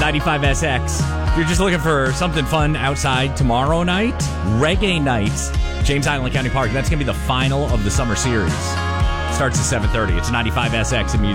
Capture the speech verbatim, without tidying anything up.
ninety-five S X. If you're just looking for something fun outside tomorrow night, Reggae Nights, James Island County Park. That's going to be the final of the summer series. Starts at seven thirty. It's ninety-five S X in Music.